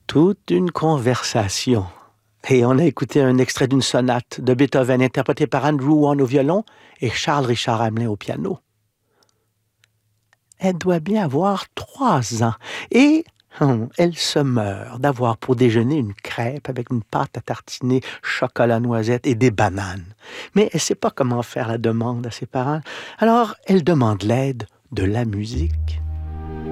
Toute une conversation. Et on a écouté un extrait d'une sonate de Beethoven interprétée par Andrew Warne au violon et Charles Richard Hamelin au piano. Elle doit bien avoir 3 ans et elle se meurt d'avoir pour déjeuner une crêpe avec une pâte à tartiner, chocolat noisette et des bananes. Mais elle ne sait pas comment faire la demande à ses parents. Alors, elle demande l'aide de la musique.